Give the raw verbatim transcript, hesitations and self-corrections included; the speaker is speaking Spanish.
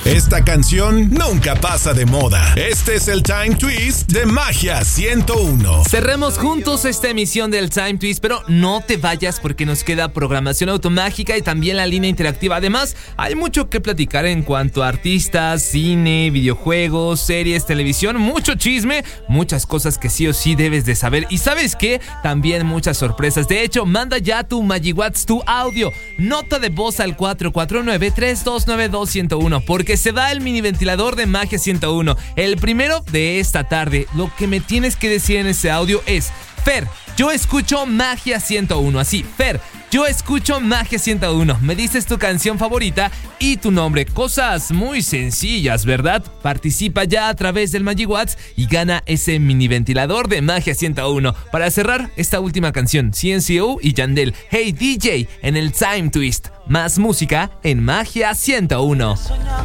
Esta canción nunca pasa de moda. Este es el Time Twist de Magia ciento uno. Cerremos juntos esta emisión del Time Twist, pero no te vayas porque nos queda programación automágica y también la línea interactiva. Además, hay mucho que platicar en cuanto a artistas, cine, videojuegos, series, televisión, mucho chisme, muchas cosas que sí o sí debes de saber. Y ¿sabes qué? También muchas sorpresas. De hecho, manda ya tu Magiwatts, tu audio, nota de voz al cuatro cuatro nueve, tres dos nueve dos, uno cero uno, porque se va el mini ventilador de Magia ciento uno, el primero de esta tarde. Lo que me tienes que decir en ese audio es: Fer, yo escucho Magia ciento uno. Así, Fer, yo escucho Magia ciento uno. Me dices tu canción favorita y tu nombre. Cosas muy sencillas, ¿verdad? Participa ya a través del Magiwatts y gana ese mini ventilador de Magia ciento uno. Para cerrar esta última canción, C N C O y Yandel, Hey D J, en el Time Twist. Más música en Magia ciento uno.